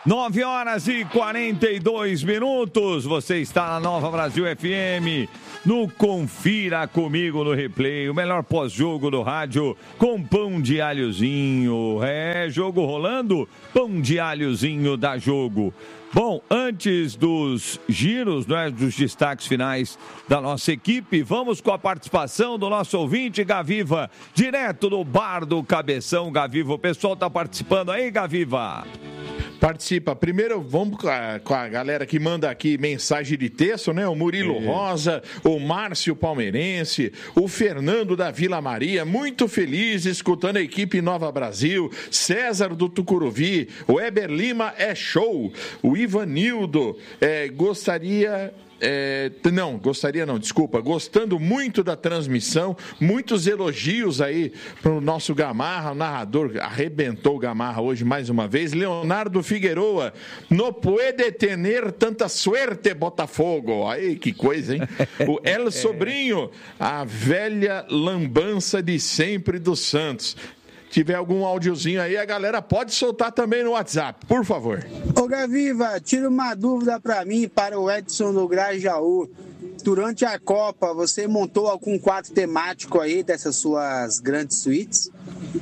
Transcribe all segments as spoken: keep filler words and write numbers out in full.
nove horas e quarenta e dois minutos. Você está na Nova Brasil F M. No Confira Comigo no Replay, o melhor pós-jogo do rádio com pão de alhozinho. É, jogo rolando, pão de alhozinho da Jogo. Bom, antes dos giros, né, dos destaques finais da nossa equipe, vamos com a participação do nosso ouvinte, Gaviva, direto do Bar do Cabeção. Gaviva, o pessoal está participando aí, Gaviva? Participa. Primeiro, vamos com a, com a galera que manda aqui mensagem de texto, né? O Murilo é. Rosa, o Márcio Palmeirense, o Fernando da Vila Maria, muito feliz escutando a equipe Nova Brasil, César do Tucuruvi, o Eber Lima é show, o Ivanildo é, gostaria... É, não, gostaria não, desculpa, gostando muito da transmissão, muitos elogios aí para o nosso Gamarra, o narrador arrebentou o Gamarra hoje mais uma vez. Leonardo Figueroa, no puede tener tanta suerte, Botafogo. Aí, que coisa, hein? O El Sobrinho, a velha lambança de sempre do Santos. Tiver algum áudiozinho aí, a galera pode soltar também no WhatsApp, por favor. Ô Gaviva, tira uma dúvida para mim, para o Edson do Grajaú. Durante a Copa, você montou algum quadro temático aí dessas suas grandes suítes?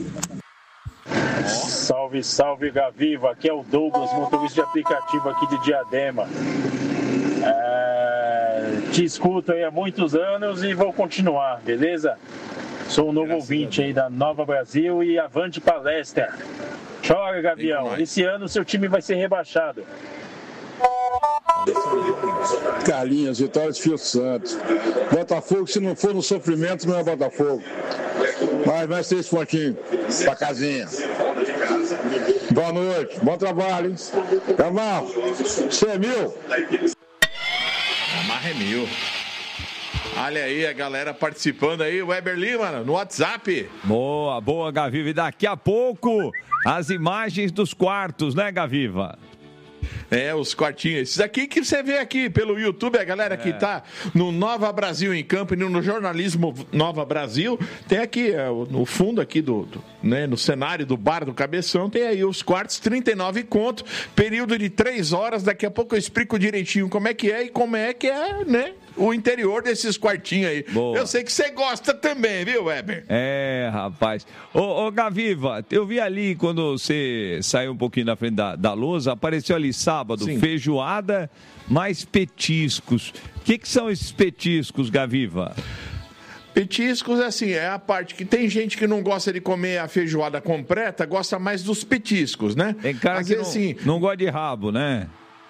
Salve, salve, Gaviva. Aqui é o Douglas, motorista de aplicativo aqui de Diadema. É... Te escuto aí há muitos anos e vou continuar, beleza? Sou um novo Graças ouvinte aí da Nova Brasil e avante palestra. Chora, Gavião. Esse ano seu time vai ser rebaixado. Carlinhos, Vitória de Fio Santos. Botafogo, se não for no sofrimento, não é Botafogo. Mas vai ser esse pontinho pra casinha. Boa noite, bom trabalho, hein? Gamarra, você é mil? Gamarra é mil. Olha aí a galera participando aí, o Weber Lima no WhatsApp. Boa, boa, Gaviva. E daqui a pouco, as imagens dos quartos, né, Gaviva? É, os quartinhos. Esses aqui que você vê aqui pelo YouTube, a galera é. que tá no Nova Brasil em Campo e no jornalismo Nova Brasil, tem aqui, é, no fundo aqui do, do né, no cenário do Bar do Cabeção, tem aí os quartos, trinta e nove conto, período de três horas, daqui a pouco eu explico direitinho como é que é e como é que é, né? O interior desses quartinhos aí. Boa. Eu sei que você gosta também, viu, Weber? É, rapaz. Ô, ô, Gaviva, eu vi ali quando você saiu um pouquinho na frente da, da lousa, apareceu ali sábado, Sim. feijoada mais petiscos. O que, que são esses petiscos, Gaviva? Petiscos, assim, é a parte que tem gente que não gosta de comer a feijoada completa, gosta mais dos petiscos, né? Tem cara Às que vezes, não, assim, não gosta de rabo, né?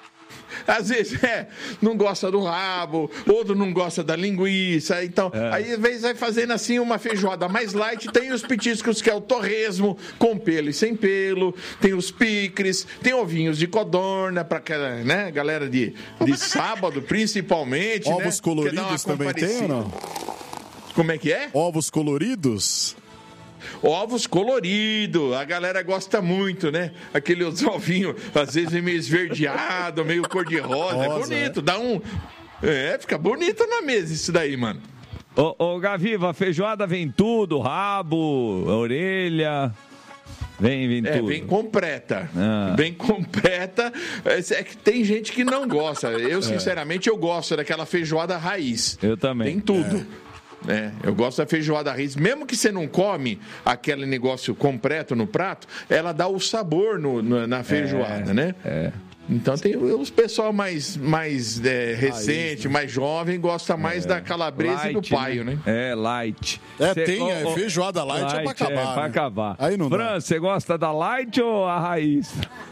Às vezes, é, não gosta do rabo, outro não gosta da linguiça, então, é. aí às vezes vai fazendo assim uma feijoada mais light, tem os petiscos que é o torresmo, com pelo e sem pelo, tem os picres, tem ovinhos de codorna, pra aquela, né, galera de, de sábado, principalmente, Ovos né, coloridos também tem ou não? Como é que é? Ovos coloridos? Ovos coloridos, a galera gosta muito, né? Aqueles ovinhos, às vezes meio esverdeado, meio cor-de-rosa, é bonito, dá um... É, fica bonito na mesa isso daí, mano. Ô, ô Gaviva, a feijoada vem tudo, rabo, orelha... Vem, vem é, tudo. vem completa. Ah. Vem completa. É que tem gente que não gosta. Eu, sinceramente, eu gosto daquela feijoada raiz. Eu também. Tem tudo. É. É, eu gosto da feijoada raiz. Mesmo que você não come aquele negócio completo no prato, ela dá o sabor no, no, na feijoada, é, né? É. Então tem os pessoal mais, mais é, recente, né? Mais jovem, gosta mais é. da calabresa light, e do paio, né? né? É, light. É, Cê, tem, oh, oh, feijoada light, light é pra acabar. É, pra né? acabar. Aí não Fran, você gosta da light ou a raiz?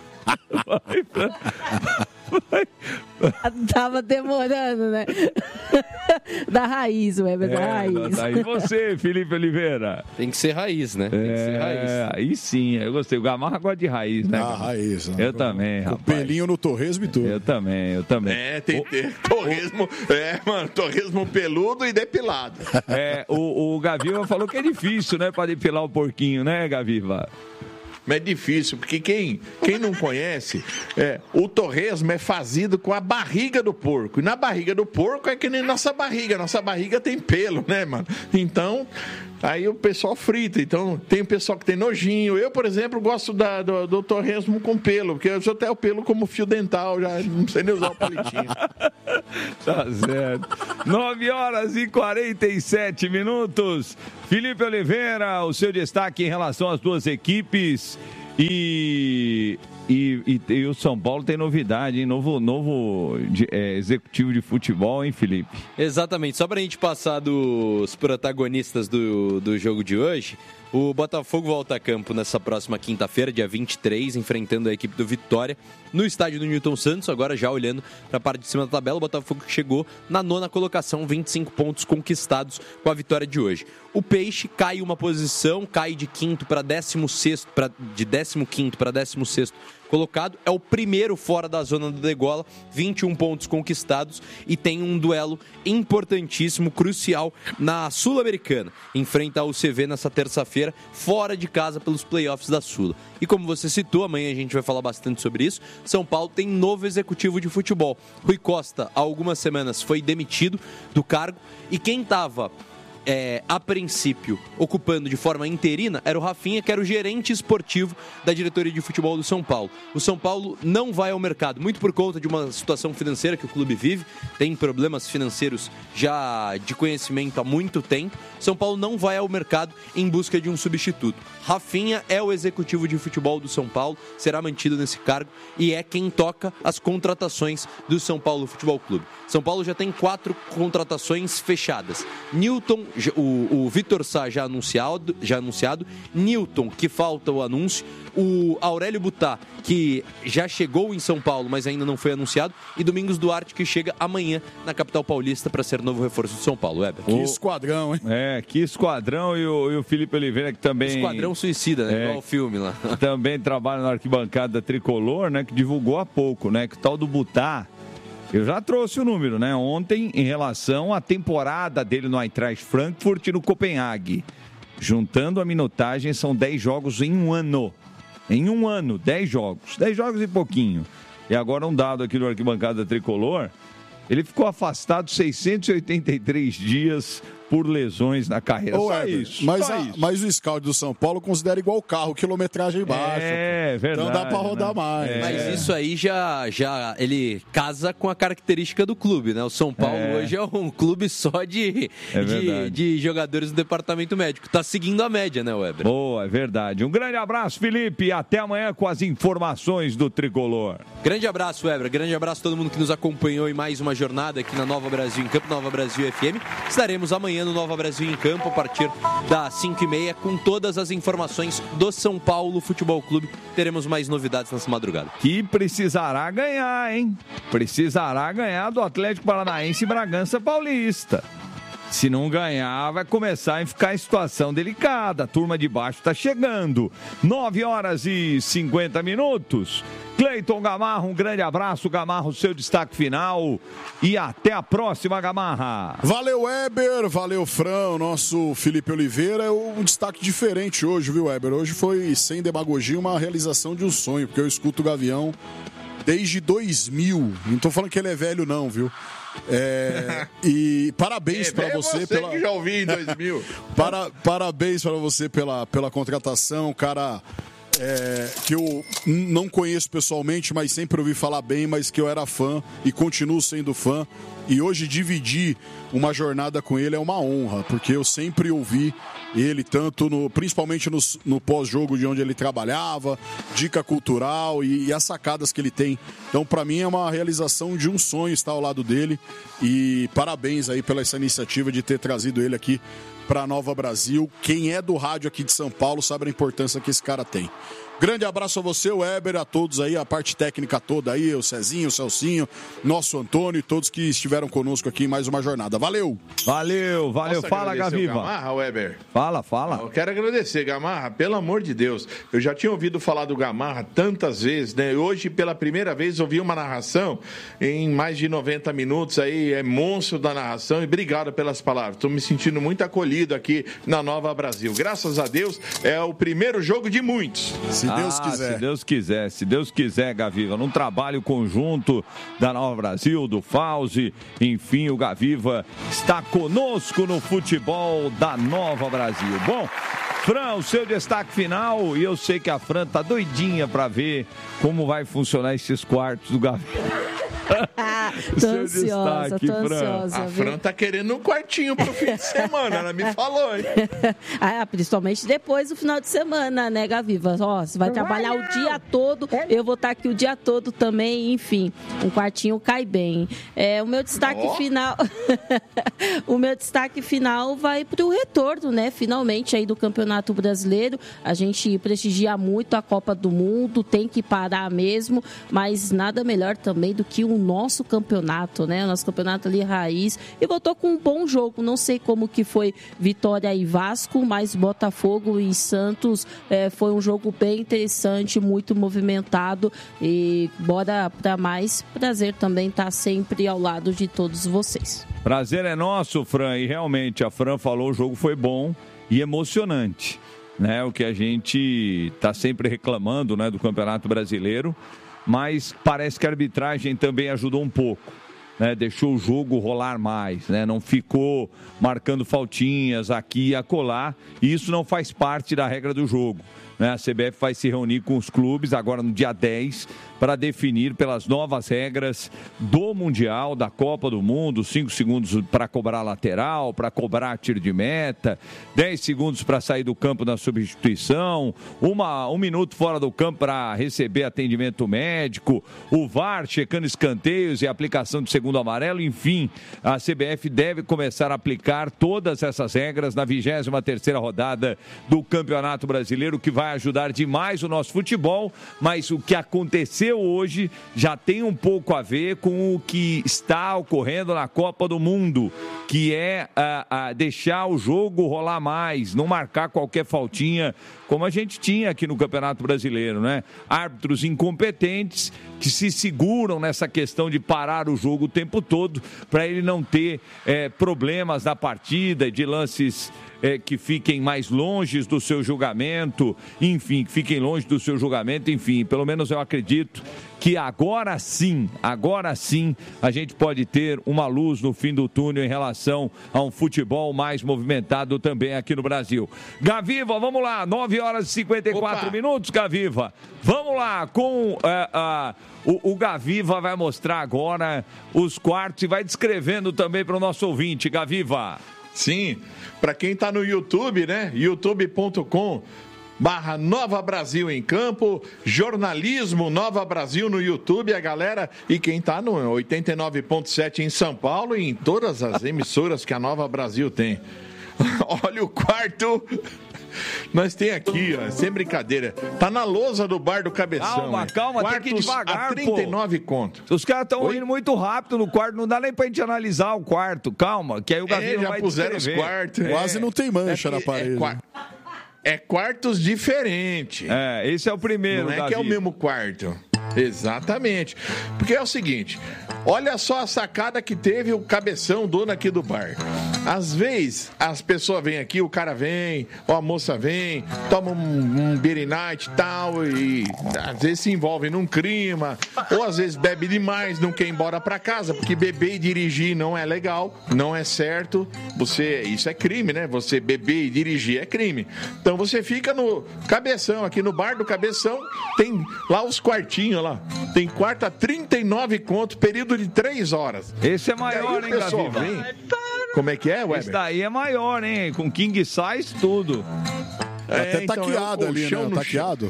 Vai, Fran. Vai. Tava demorando, né? Da raiz, o Weber, é, da raiz. E você, Felipe Oliveira? Tem que ser raiz, né? Tem é, que ser raiz. Aí sim, eu gostei. O Gamarra gosta de raiz, né? Ah, raiz. Eu com, também, com rapaz. Pelinho no torresmo e tudo. Eu também, eu também. É, tem que ter torresmo, é, mano, torresmo peludo e depilado. É, o, o Gaviva falou que é difícil, né, pra depilar o porquinho, né, Gaviva? Mas é difícil, porque quem, quem não conhece, é, o torresmo é fazido com a barriga do porco. E na barriga do porco é que nem nossa barriga. Nossa barriga tem pelo, né, mano? Então, Aí o pessoal frita. Então, tem o pessoal que tem nojinho. Eu, por exemplo, gosto da, do, do torresmo com pelo, porque eu já tenho o pelo como fio dental, já não sei nem usar o palitinho. Tá certo. nove horas e quarenta e sete minutos. Felipe Oliveira, o seu destaque em relação às duas equipes. E, e, e, e o São Paulo tem novidade, hein? Novo, novo de, é, executivo de futebol, hein, Felipe? Exatamente. Só pra gente passar dos protagonistas do, do jogo de hoje, o Botafogo volta a campo nessa próxima quinta-feira, dia vinte e três, enfrentando a equipe do Vitória no estádio do Newton Santos. Agora já olhando para a parte de cima da tabela, o Botafogo chegou na nona colocação, vinte e cinco pontos conquistados com a vitória de hoje. O Peixe cai uma posição, cai de quinto para décimo sexto, pra, de décimo quinto para décimo sexto colocado, é o primeiro fora da zona do degola, vinte e um pontos conquistados e tem um duelo importantíssimo, crucial na Sul-Americana. Enfrenta o C V nessa terça-feira, fora de casa pelos playoffs da Sula. E como você citou, amanhã a gente vai falar bastante sobre isso, São Paulo tem novo executivo de futebol. Rui Costa, há algumas semanas, foi demitido do cargo e quem estava... É, a princípio, ocupando de forma interina, era o Rafinha, que era o gerente esportivo da diretoria de futebol do São Paulo. O São Paulo não vai ao mercado, muito por conta de uma situação financeira que o clube vive, tem problemas financeiros já de conhecimento há muito tempo. São Paulo não vai ao mercado em busca de um substituto. Rafinha é o executivo de futebol do São Paulo, será mantido nesse cargo e é quem toca as contratações do São Paulo Futebol Clube. São Paulo já tem quatro contratações fechadas. Newton, o, o Vitor Sá já anunciado, já anunciado, Newton, que falta o anúncio, o Aurélio Butá, que já chegou em São Paulo, mas ainda não foi anunciado, e Domingos Duarte, que chega amanhã na capital paulista para ser novo reforço do São Paulo. Weber. Que esquadrão, hein? É, que esquadrão, e o, e o Felipe Oliveira, que também... Esquadrão Suicida, né? É, igual o filme lá. Também trabalha na arquibancada tricolor, né? Que divulgou há pouco, né? Que o tal do Butá, eu já trouxe o número, né? Ontem, em relação à temporada dele no Eintracht Frankfurt e no Copenhague. Juntando a minutagem, são dez jogos em um ano. Em um ano, dez jogos. dez jogos e pouquinho. E agora um dado aqui do arquibancada tricolor. Ele ficou afastado seiscentos e oitenta e três dias por lesões na carreira. Ô, Só Weber, isso. Mas, Só a, isso. mas o scout do São Paulo considera igual o carro, quilometragem baixa. É, verdade. Então dá pra rodar né? mais. É. Mas isso aí já, já ele casa com a característica do clube, né? O São Paulo É. hoje é um clube só de, É de, verdade. de jogadores do departamento médico. Tá seguindo a média, né, Weber? Boa, é verdade. Um grande abraço, Felipe, e até amanhã com as informações do Tricolor. Grande abraço, Weber. Grande abraço a todo mundo que nos acompanhou em mais uma jornada aqui na Nova Brasil em Campo, Nova Brasil F M. Estaremos amanhã no Nova Brasil em Campo, a partir das cinco e meia, com todas as informações do São Paulo Futebol Clube. Teremos mais novidades nessa madrugada. Que precisará ganhar, hein? Precisará ganhar do Atlético Paranaense e Bragança Paulista. Se não ganhar, vai começar a ficar em situação delicada. A turma de baixo está chegando. nove horas e cinquenta minutos. Cleiton Gamarra, um grande abraço. Gamarra, o seu destaque final. E até a próxima, Gamarra. Valeu, Weber. Valeu, Fran. Nosso Felipe Oliveira. É um destaque diferente hoje, viu, Weber? Hoje foi, sem demagogia, uma realização de um sonho, porque eu escuto o Gavião desde dois mil. Não tô falando que ele é velho, não, viu? É, e parabéns é, para é você, você pela que já ouvi em dois mil. Para, parabéns para você pela, pela contratação, cara. É, que eu não conheço pessoalmente, mas sempre ouvi falar bem, mas que eu era fã e continuo sendo fã. E hoje dividir uma jornada com ele é uma honra, porque eu sempre ouvi ele, tanto no, principalmente no, no pós-jogo de onde ele trabalhava, dica cultural e, e as sacadas que ele tem. Então, para mim, é uma realização de um sonho estar ao lado dele. E parabéns aí pela essa iniciativa de ter trazido ele aqui para a Nova Brasil. Quem é do rádio aqui de São Paulo sabe a importância que esse cara tem. Grande abraço a você, o Weber, a todos aí, a parte técnica toda aí, o Cezinho, o Celcinho, nosso Antônio e todos que estiveram conosco aqui em mais uma jornada. Valeu! Valeu, valeu. Posso Fala, agradecer Gaviva. o Gamarra, Weber? Fala, fala. Eu quero agradecer, Gamarra, pelo amor de Deus. Eu já tinha ouvido falar do Gamarra tantas vezes, né? Hoje, pela primeira vez, ouvi uma narração em mais de noventa minutos aí, é monstro da narração, e obrigado pelas palavras. Estou me sentindo muito acolhido aqui na Nova Brasil. Graças a Deus, é o primeiro jogo de muitos. Sim. Se Deus ah, quiser. Se Deus quiser, se Deus quiser, Gaviva. Num trabalho conjunto da Nova Brasil, do Fauzi, enfim, o Gaviva está conosco no futebol da Nova Brasil. Bom, Fran, o seu destaque final, e eu sei que a Fran tá doidinha para ver como vai funcionar esses quartos do Gaviva. Ah, tô ansiosa, destaque, tô Fran. ansiosa. A viu? Fran tá querendo um quartinho pro fim de semana, ela me falou, hein? Ah, principalmente depois do final de semana, né, Gaviva? Ó, você vai trabalhar o dia todo, eu vou estar aqui o dia todo também, enfim, um quartinho cai bem. É, o meu destaque Oh. final, o meu destaque final vai pro retorno, né, finalmente aí do Campeonato Brasileiro. A gente prestigia muito a Copa do Mundo, tem que parar mesmo, mas nada melhor também do que o nosso campeonato, né? O nosso campeonato ali raiz. E voltou com um bom jogo. Não sei como que foi Vitória e Vasco, mas Botafogo e Santos é, foi um jogo bem interessante, muito movimentado. E bora para mais. Prazer também estar sempre ao lado de todos vocês. Prazer é nosso, Fran. E realmente, a Fran falou, o jogo foi bom e emocionante, né? O que a gente está sempre reclamando, né, do Campeonato Brasileiro. Mas parece que a arbitragem também ajudou um pouco, né? Deixou o jogo rolar mais, né? Não ficou marcando faltinhas aqui e acolá, e isso não faz parte da regra do jogo, né? A C B F vai se reunir com os clubes agora no dia dez para definir pelas novas regras do Mundial, da Copa do Mundo, cinco segundos para cobrar lateral, para cobrar tiro de meta, dez segundos para sair do campo na substituição, uma, um minuto fora do campo para receber atendimento médico, o V A R checando escanteios e aplicação de segundo amarelo, enfim, a C B F deve começar a aplicar todas essas regras na vigésima terceira rodada do Campeonato Brasileiro, que vai ajudar demais o nosso futebol, mas o que aconteceu hoje já tem um pouco a ver com o que está ocorrendo na Copa do Mundo, que é a, a deixar o jogo rolar mais, não marcar qualquer faltinha, como a gente tinha aqui no Campeonato Brasileiro, né? Árbitros incompetentes que se seguram nessa questão de parar o jogo o tempo todo para ele não ter é, problemas na partida, de lances é, que fiquem mais longe do seu julgamento, enfim, que fiquem longe do seu julgamento, enfim, pelo menos eu acredito que agora sim, agora sim, a gente pode ter uma luz no fim do túnel em relação a um futebol mais movimentado também aqui no Brasil. Gaviva, vamos lá, nove horas e cinquenta e quatro Opa. minutos, Gaviva. Vamos lá, com uh, uh, o, o Gaviva vai mostrar agora os quartos e vai descrevendo também para o nosso ouvinte, Gaviva. Sim, para quem tá no YouTube, né? youtube ponto com barra Nova Brasil em Campo, jornalismo Nova Brasil no YouTube, a galera, e quem tá no oitenta e nove ponto sete em São Paulo e em todas as emissoras que a Nova Brasil tem. Olha o quarto. Nós tem aqui, ó, sem brincadeira. Tá na lousa do bar do Cabeção. Calma, hein? calma, tem Quartos que ir devagar, a trinta e nove pô. conto. Os caras estão Oi? indo muito rápido no quarto, não dá nem pra gente analisar o quarto. Calma, que aí o Gaviva É, já vai puseram os descrever. quartos. Quase não tem mancha É na que parede. É, qua- é quartos diferentes. É, esse é o primeiro, Não é Gavi. que é o mesmo quarto. Exatamente. Porque é o seguinte, olha só a sacada que teve o Cabeção, dono aqui do bar. Às vezes, as pessoas vêm aqui, o cara vem, ou a moça vem, toma um, um beer night e tal, e às vezes se envolve num clima, ou às vezes bebe demais, não quer ir embora pra casa, porque beber e dirigir não é legal, não é certo. Você, isso é crime, né? Você beber e dirigir é crime. Então você fica no Cabeção, aqui no bar do Cabeção, tem lá os quartinhos lá. Tem quarto a trinta e nove conto, período de três horas. Esse é E maior, aí hein, o pessoal Gaviva? vem. Como é que é, Weber? Esse daí é maior, hein? Com king size, tudo. É, até então, taqueado é um ali, colchão né? no Taqueado.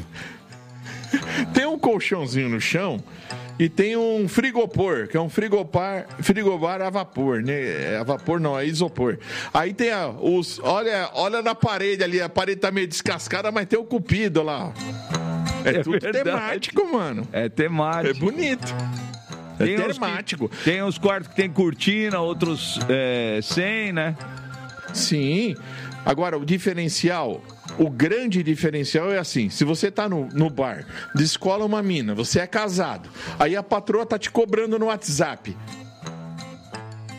Tem um colchãozinho no chão e tem um frigopor, que é um frigobar, frigobar a vapor, né? É a vapor não, é isopor. Aí tem a, os... Olha, olha na parede ali, a parede tá meio descascada, mas tem o cupido lá. É, É tudo verdade. temático, mano. É temático. É bonito. É Tem uns temático. que- tem uns quartos que tem cortina, outros é, sem, né? Sim. Agora, o diferencial, o grande diferencial é assim, se você tá no, no bar, descola uma mina, você é casado, aí a patroa tá te cobrando no WhatsApp.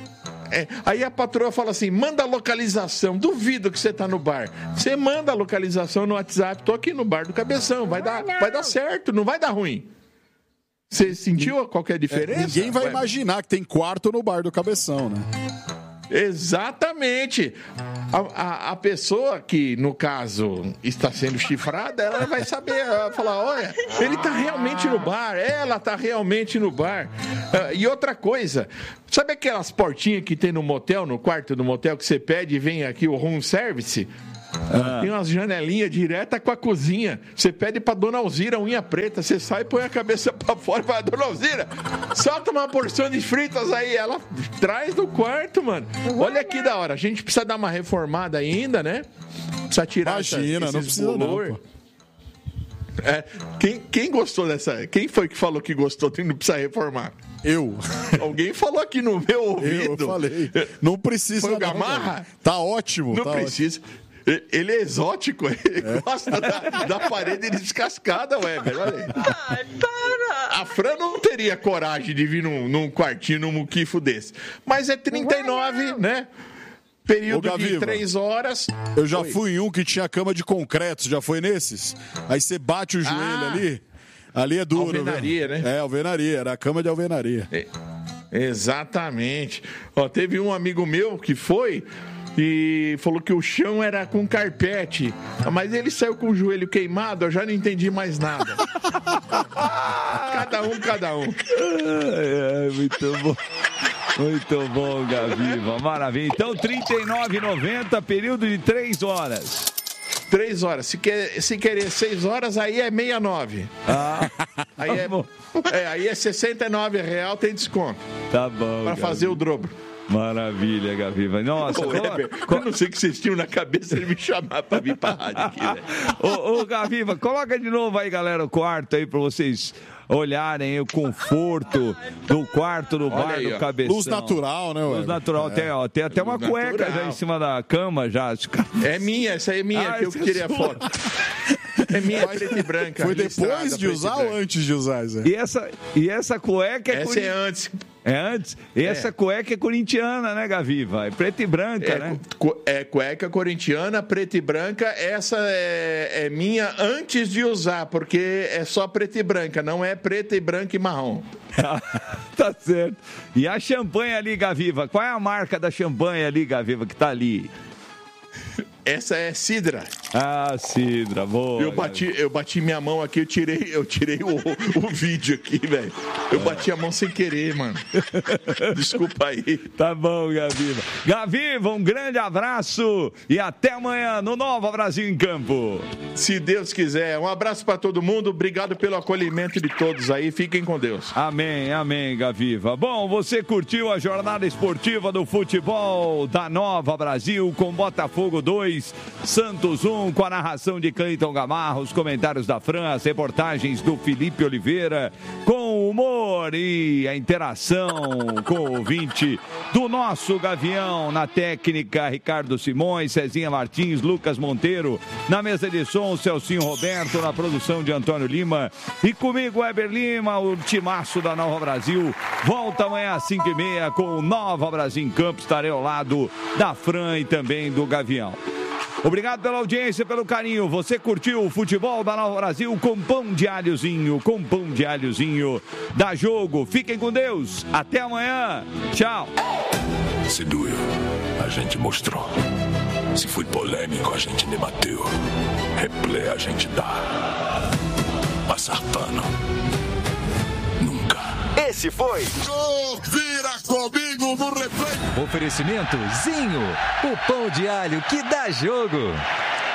é, aí a patroa fala assim, manda a localização, duvido que você tá no bar. Você manda a localização no WhatsApp, tô aqui no bar do Cabeção, vai dar, vai dar certo, não vai dar ruim. Você sentiu qualquer diferença? É, ninguém vai imaginar que tem quarto no bar do Cabeção, né? Exatamente. A, a, a pessoa que, no caso, está sendo chifrada, ela vai saber, ela vai falar, olha, ele está realmente no bar, ela está realmente no bar. Uh, e outra coisa, sabe aquelas portinhas que tem no motel, no quarto do motel, que você pede e vem aqui o room service? Ah. Tem umas janelinhas direta com a cozinha. Você pede pra Dona Alzira unha preta. Você sai, põe a cabeça pra fora e fala, Dona Alzira, solta uma porção de fritas aí. Ela traz do quarto, mano. Olha que da hora. A gente precisa dar uma reformada ainda, né? Precisa tirar Imagina, essa, não precisa bolor. Não, é, quem, quem gostou dessa? Quem foi que falou que gostou e não precisa reformar? Eu. Alguém falou aqui no meu ouvido. Eu falei. Não precisa. Foi o Gamarra? Não, tá ótimo. Não tá precisa. Ótimo. Ele é exótico, ele é. gosta da, da parede descascada, Weber. Olha aí. Ai, para! A Fran não teria coragem de vir num, num quartinho, num muquifo desse. Mas é trinta e nove, né? Período Ô, de três horas. Eu já Oi. fui em um que tinha cama de concreto, já foi nesses? Aí você bate o joelho ah, ali, ali é duro. Alvenaria, viu? né? É, alvenaria, era a cama de alvenaria. É, exatamente. Ó, teve um amigo meu que foi... E falou que o chão era com carpete. Mas ele saiu com o joelho queimado, eu já não entendi mais nada. Cada um, cada um. É, é, muito bom. Muito bom, Gaviva. Maravilha. Então, trinta e nove reais e noventa centavos, período de três horas. Três horas. Se, quer, se querer seis horas, aí é sessenta e nove. Ah, aí, é, é, aí é sessenta e nove reais, tem desconto. Tá bom. Para fazer o dobro. Maravilha, Gaviva. Nossa, ô, Weber, eu não sei o que vocês tinham na cabeça de me chamar pra vir pra rádio aqui, né? Ô, ô, Gaviva, coloca de novo aí, galera, o quarto aí pra vocês olharem o conforto do quarto do bar aí, do Cabeção. Luz natural, né, Luz Weber? natural. É. Tem, ó, tem até uma cueca natural. Já em cima da cama, já. É minha, essa aí é minha, ah, que eu que tirei a foto. É minha, é preta e branca. Foi depois de usar ou antes de usar, Zé? E essa, e essa cueca é... Essa curi... é antes. É antes? E é. Essa cueca é corintiana, né, Gaviva? É preta e branca, é, né? É cueca corintiana, preta e branca. Essa é, é minha antes de usar, porque é só preta e branca, não é preta e branca e marrom. Tá certo. E a champanhe ali, Gaviva? Qual é a marca da champanhe ali, Gaviva, que tá ali? Essa é Sidra. Ah, Sidra, boa. Eu bati, eu bati minha mão aqui, eu tirei, eu tirei o, o vídeo aqui, velho. Eu bati a mão sem querer, mano. Desculpa aí. Tá bom, Gaviva. Gaviva, um grande abraço e até amanhã no Nova Brasil em Campo. Se Deus quiser. Um abraço pra todo mundo. Obrigado pelo acolhimento de todos aí. Fiquem com Deus. Amém, amém, Gaviva. Bom, você curtiu a jornada esportiva do futebol da Nova Brasil com Botafogo dois, Santos um, com a narração de Cleiton Gamarra, os comentários da Fran, as reportagens do Felipe Oliveira, com o humor e a interação com o ouvinte do nosso Gavião, na técnica Ricardo Simões, Cezinha Martins, Lucas Monteiro, na mesa de som Celcinho Roberto, na produção de Antônio Lima e comigo Weber Lima, o timaço da Nova Brasil. Volta amanhã às cinco e meia com o Nova Brasil em Campo, estarei ao lado da Fran e também do Gavião. Obrigado pela audiência, pelo carinho. Você curtiu o futebol da Nova Brasil com pão de alhozinho, com pão de alhozinho da Jogo. Fiquem com Deus. Até amanhã. Tchau. Se doeu, a gente mostrou. Se foi polêmico, a gente debateu. Replay a gente dá. Passar pano. Nunca. Esse foi Vira Comigo no Replay. Oferecimento Zinho, o pão de alho que dá jogo.